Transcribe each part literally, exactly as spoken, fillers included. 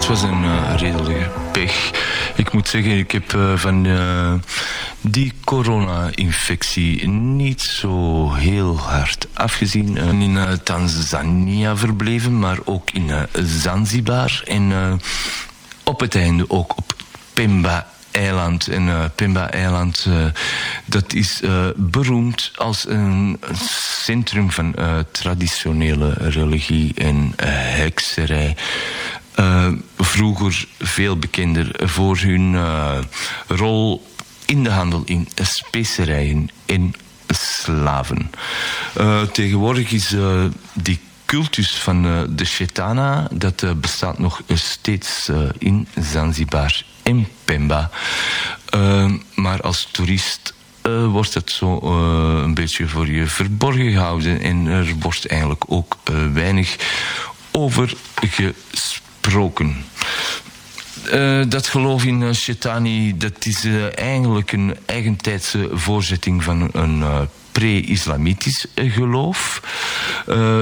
was een uh, redelijke pech. Ik moet zeggen, ik heb uh, van uh, die corona-infectie niet zo heel hard afgezien. Uh, in uh, Tanzania verbleven, maar ook in uh, Zanzibar. En uh, op het einde ook op Pemba-eiland. En uh, Pemba-eiland, uh, dat is uh, beroemd als een centrum van uh, traditionele religie en uh, hekserij. Uh, vroeger veel bekender voor hun uh, rol in de handel in specerijen en slaven. Uh, tegenwoordig is uh, die cultus van uh, de Shetana, dat uh, bestaat nog steeds uh, in Zanzibar en Pemba. Uh, maar als toerist uh, wordt het zo uh, een beetje voor je verborgen gehouden en er wordt eigenlijk ook uh, weinig over gesproken. Uh, dat geloof in uh, Shetani, dat is uh, eigenlijk een eigentijdse voorzetting van een uh, pre-islamitisch uh, geloof. Uh,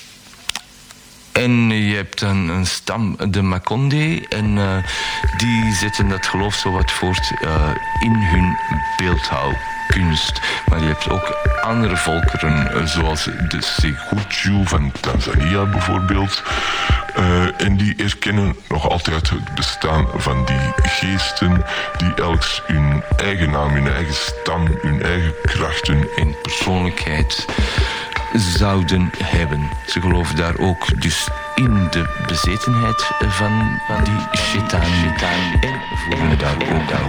En je hebt dan een stam, de Makonde, en uh, die zetten dat geloof zo wat voort uh, in hun beeldhouwkunst. Maar je hebt ook andere volkeren, uh, zoals de Sekuju van Tanzania bijvoorbeeld. Uh, en die erkennen nog altijd het bestaan van die geesten die elks hun eigen naam, hun eigen stam, hun eigen krachten en persoonlijkheid zouden hebben. Ze geloven daar ook dus in de bezetenheid van, van die Shetani en voeren daar ook